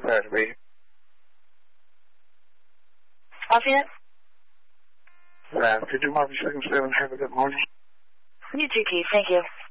Sorry to be. Lafayette? Could you mark me 2nd 7? Have a good morning. You too, Keith. Thank you.